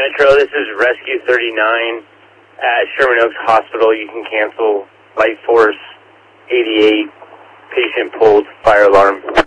Metro, this is Rescue 39 at Sherman Oaks Hospital. You can cancel Light Force 88, patient pulled, fire alarm.